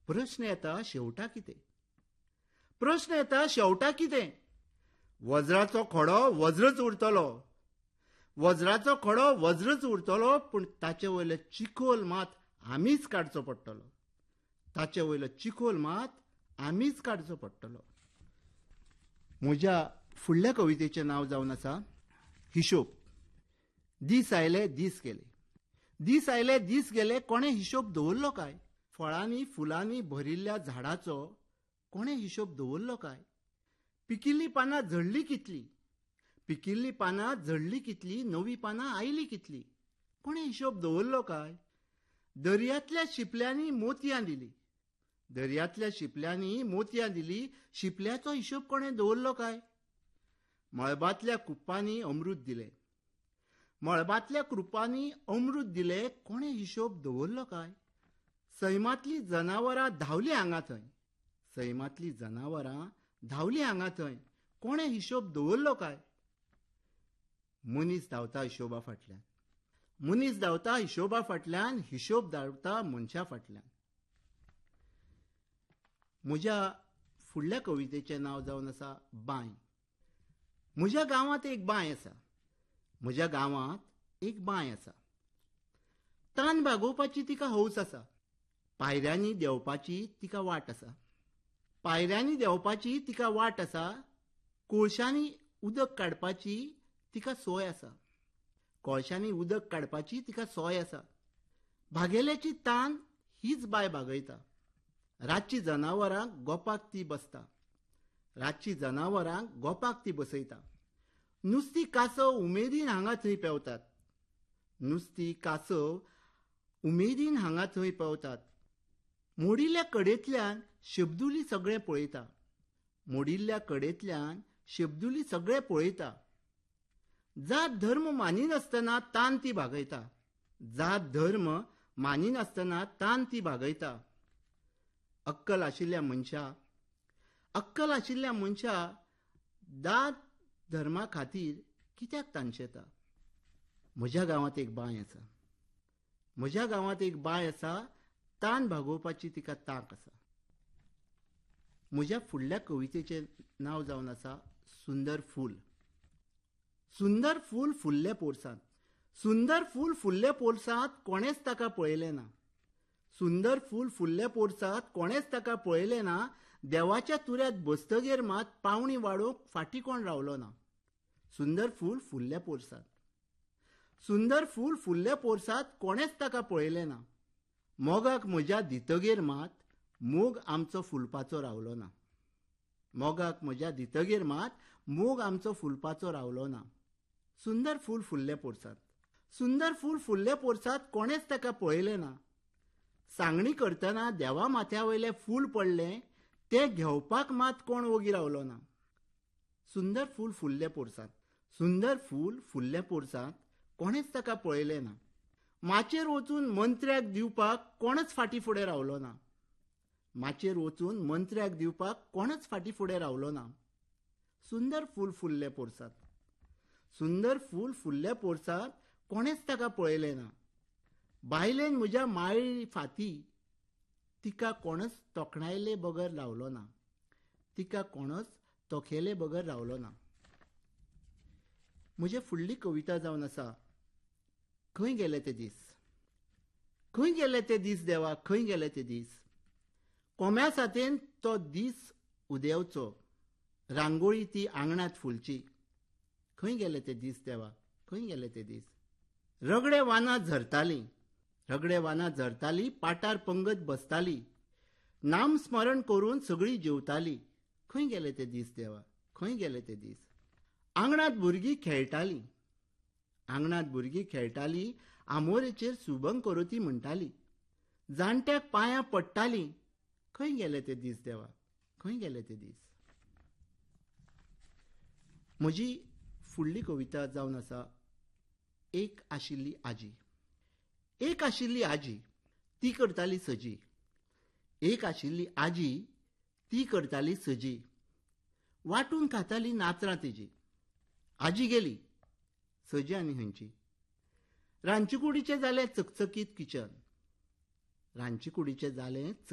प्रश्न येता शेवटा कितें? प्रश्न येता शेवटा कितें? वज्राचो खडो वज्रच उरतलो. वज्राचो खडो वज्रच उरतलो, पूण ताचे वयले चिखोल मात आमीच काडचो पडटलो. ताचे वयलो चिखोल मात आमीच काडचो पडटलो. म्हज्या फुडल्या कवितेचें नांव जावन आसा हिशोब. दीस आयले दीस गेले. दीस आयले दीस गेले, कोणें हिशोब दवरलो काय? फळांनी फुलांनी भरिल्ल्या झाडाचो कोणें हिशोब दवरलो काय? पिकिल्लीं पानां झडलीं कितलीं? पिकिल्लीं पानां झडलीं कितलीं? नवीं पानां आयलीं कितलीं? कोणें हिशोब दवरलो काय? दर्यांतल्या शिपल्यांनी मोतयां दिलीं. दर्यांतल्या शिपल्यांनी मोतयां दिलीं. शिपल्याचो हिशोब कोणें दवरलो काय? मळबांतल्या कुप्पांनी अमृत दिलें. मळबांतल्या कृपांनी अमृत दिलें. कोणें हिशोब दवरलो काय? सैमांतलीं जनावरां धांवलीं हांगा थंय. सैमांतलीं जनावरां धांवलीं हांगा थंय. कोणें हिशोब दवरलो काय? मनीस धांवता हिशोबा फाटल्यान. मनीस धांवता हिशोबा फाटल्यान. हिशोब धांवता मनशा फाटल्यान. म्हज्या फुडल्या कवितेचें नांव जावन आसा बांय. म्हज्या गांवांत एक बांय आसा. म्हज्या गांवांत एक बांय आसा. तान भागोवपाची तिका हौस आसा. पायऱ्यांनी देंवपाची तिका वाट आसा. पायऱ्यांनी देंवपाची तिका वाट आसा. कोळशांनी उदक काडपाची तिका सोय आसा. कोळशांनी उदक काडपाची तिका सोय आसा. भागेल्याची तान हीच बांय भागयता. रातची जनावरांक गोपाक ती बसता. रातची जनावरांक गोपाक ती बसयता. नुस्तीं कासव उमेदीन हांगा थंय पेंवतात. नुस्तीं कासव उमेदीन हांगा थंय पेंवतात. मोडिल्ल्या कडेंतल्यान शब्दुली सगळें पळयता. मोडिल्ल्या कडेंतल्यान शब्दुली सगळें पळयता. जात धर्म मानिनासतना तान ती भागयता. जात धर्म मानिनासतना तान ती भागयता. अक्कल आशिल्ल्या मनशा दात धर्मा खातीर कित्याक तांशेता? म्हज्या गांवांत एक बांय आसा. म्हज्या गांवांत एक बांय आसा. तान भागोवपाची तिका तांक आसा. म्हज्या फुडल्या कवितेचें नांव जावन आसा सुंदर फूल. सुंदर फूल फुल्ले पोरसांत. सुंदर फूल फुल्ले पोरसांत कोणेंच ताका पळयलें ना. सुंदर फूल फुल्ले पोरसांत कोणेंच ताका पळयलें ना. देवाच्या तुऱ्यात बसतगीर मात पावणी वाडोवंक फाटीं कोण रावलो ना. सुंदर फूल फुल्ले पोरसांत. सुंदर फूल फुल्ले पोरसांत कोणेंच ताका पळयलें ना. मोगाक म्हज्या दितगीर मात मोग आमचो फुलपाचो रावलो ना. मोगाक म्हज्या दितगीर मात मोग आमचो फुलपाचो रावलो ना. सुंदर फूल फुल्ले पोरसांत. सुंदर फूल फुल्ले पोरसांत कोणेंच ताका पळयलें ना. सांगणी करतना देवा माथ्या वयलें फूल पडलें तें घेवपाक मात कोण वोगी रावलो ना. सुंदर फूल फुल्ले पोरसांत. सुंदर फूल फुल्ले पोरसांत कोणेंच ताका पळयलें ना. माचेर वचून मंत्र्याक दिवपाक कोणच फाटीं फुडें रावलो ना. माचेर वचून मंत्र्याक दिवपाक कोणच फाटीं फुडें रावलो ना. सुंदर फूल फुल्ले पोरसांत. सुंदर फूल फुल्ले पोरसांत कोणेंच ताका पळयलें ना. बायलेन म्हज्या माळी फाती तिका कोणच तोखणायले बगर रावलो ना. तिका कोणच तोखेले बगर रावलो ना. म्हजी फुडली कविता जावन आसा खंय गेले ते दीस. खंय गेले ते दीस देवा, खंय गेले ते दीस. कोम्या साथेन तो दीस उदेवचो. रांगोळी ती आंगणात फुलची. खंय गेले ते दीस देवा, खंय गेले ते दीस. रगडे वानां झरतालीं. रगडे वानां झरतालीं. पाटार पंगत बसताली. नाम स्मरण करून सगळीं जेवतालीं. खंय गेले ते दीस देवा, खंय गेले ते दीस. आंगणात भुरगीं खेळटालीं. आंगणात भुरगीं खेळटालीं. आमोरेचेर शुभंकरोती म्हणटालीं. जाणट्याक पांयां पडटालीं. खंय गेले ते दीस देवा, खंय गेले ते दीस. म्हजी फुडली कविता जावन आसा एक आशिल्ली आजी. एक आशिल्ली आजी ती करताली सजी. एक आशिल्ली आजी ती करताली सजी. वाटून खाताली नाचरां तिजी. आजी गेली सजी आनी खंयची. रांदचे कुडीचें जालें चकचकीत किचन. रांदचे कुडीचें जालें